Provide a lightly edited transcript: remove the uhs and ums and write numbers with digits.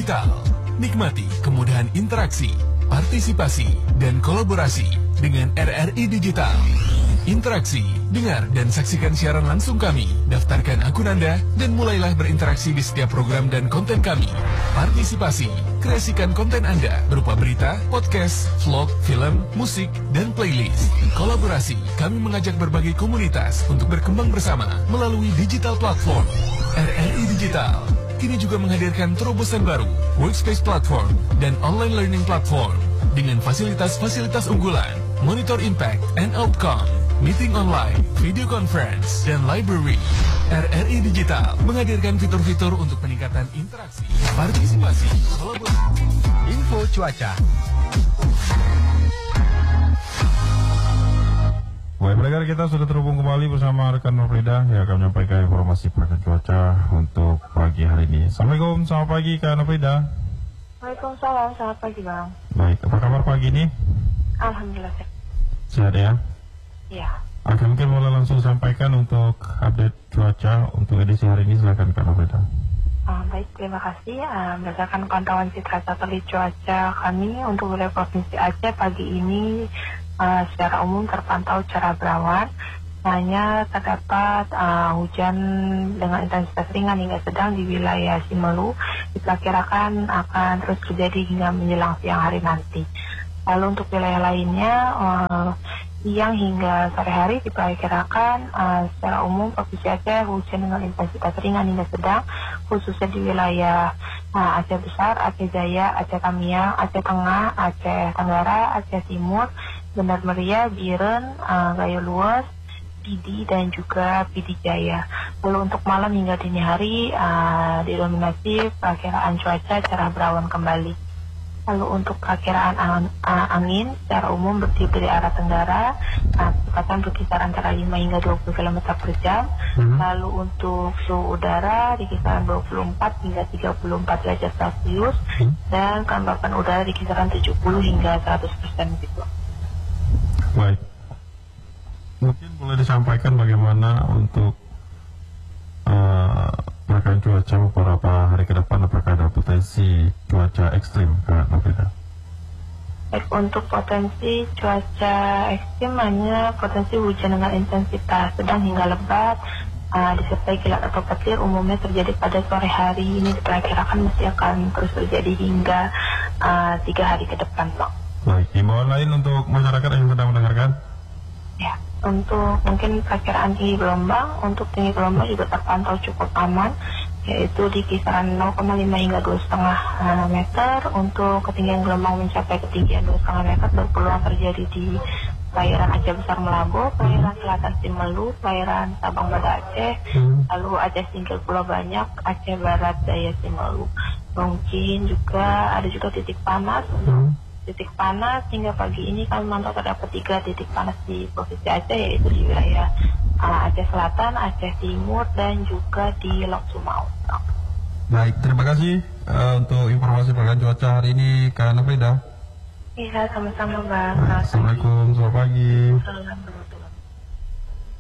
Digital. Nikmati kemudahan interaksi, partisipasi, dan kolaborasi dengan RRI Digital. Interaksi, dengar dan saksikan siaran langsung kami. Daftarkan akun Anda dan mulailah berinteraksi di setiap program dan konten kami. Partisipasi, kreasikan konten Anda berupa berita, podcast, vlog, film, musik, dan playlist. Kolaborasi, kami mengajak berbagai komunitas untuk berkembang bersama melalui digital platform. RRI Digital kini juga menghadirkan terobosan baru, workspace platform, dan online learning platform dengan fasilitas-fasilitas unggulan, monitor impact and outcome, meeting online, video conference, dan library. RRI Digital menghadirkan fitur-fitur untuk peningkatan interaksi, partisipasi, kolaborasi. Info cuaca. Baik, pendengar, kita sudah terhubung kembali bersama rekan Nofrida yang akan menyampaikan informasi pergerakan cuaca untuk pagi hari ini. Assalamualaikum, selamat pagi Kak Nofrida. Waalaikumsalam, selamat pagi Bang. Baik, apa kabar pagi ini? Alhamdulillah Sehat ya? Iya. Oke, mungkin boleh langsung sampaikan untuk update cuaca untuk edisi hari ini, silakan Kak Nofrida. Baik, terima kasih. Berdasarkan pantauan citra satelit cuaca kami untuk wilayah Provinsi Aceh pagi ini secara umum terpantau cerah berawan. Hanya terdapat hujan dengan intensitas ringan hingga sedang di wilayah Simelu. Diperkirakan akan terus terjadi hingga menjelang siang hari nanti. Lalu untuk wilayah lainnya, siang hingga sore hari diperkirakan secara umum Provinsi Aceh hujan dengan intensitas ringan hingga sedang, khususnya di wilayah Aceh Besar, Aceh Jaya, Aceh Tamiang, Aceh Tengah, Aceh Tenggara, Aceh Timur, Benar Meriah, Biren, Gayo Luas, Pidi, dan juga Pidi Jaya. Lalu untuk malam hingga dini hari didominasi perkiraan cuaca cerah berawan kembali. Lalu untuk perkiraan angin secara umum bertiup dari arah tenggara, kecepatan berkisar antara 5 hingga 20 km per jam. Lalu untuk suhu udara di kisaran 24 hingga 34 derajat Celcius, dan kelembapan udara di kisaran 70 hingga 100% gitu. Baik, mungkin boleh disampaikan bagaimana untuk pergerakan cuaca beberapa hari ke depan, apakah ada potensi cuaca ekstrim Kak Nofrida? Baik, untuk potensi cuaca ekstrim hanya potensi hujan dengan intensitas sedang hingga lebat disertai kilat atau petir umumnya terjadi pada sore hari. Ini diperkirakan masih akan terus terjadi hingga 3 hari ke depan, Bang. Baik, himbauan lain untuk masyarakat yang sedang mendengarkan? Ya, untuk mungkin perkiraan tinggi gelombang, untuk tinggi gelombang juga terpantau cukup aman, yaitu di kisaran 0,5 hingga 2,5 meter. Untuk ketinggian gelombang mencapai ketinggian 2,5 meter berpeluang terjadi di perairan Aceh Besar Melabu, perairan Selatan Simelu, perairan Sabang Banda Aceh, lalu Aceh Singkil Pulau Banyak, Aceh Barat Daya Simelu. Mungkin juga ada juga titik panas. Titik panas hingga pagi ini kami memantau terdapat 3 titik panas di Provinsi Aceh, yaitu di wilayah Aceh Selatan, Aceh Timur, dan juga di Lok Sumau. Baik, terima kasih untuk informasi pergerakan cuaca hari ini Kak Nofrida. Iya, sama-sama Bang. Assalamualaikum, selamat pagi. Assalamualaikum.